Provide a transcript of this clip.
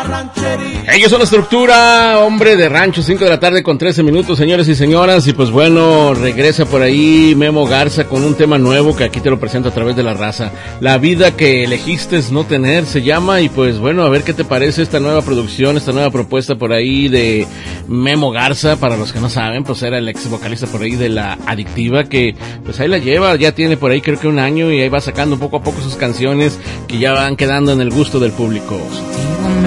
Ellos son la estructura, hombre de rancho, 5 de la tarde con 13 minutos, señores y señoras. Y pues bueno, regresa por ahí Memo Garza con un tema nuevo que aquí te lo presento a través de La Raza. La vida que elegiste no tener, se llama. Y pues bueno, a ver qué te parece esta nueva producción, esta nueva propuesta por ahí de Memo Garza. Para los que no saben, pues era el ex vocalista por ahí de La Adictiva, que pues ahí la lleva, ya tiene por ahí creo que un año, y ahí va sacando poco a poco sus canciones que ya van quedando en el gusto del público.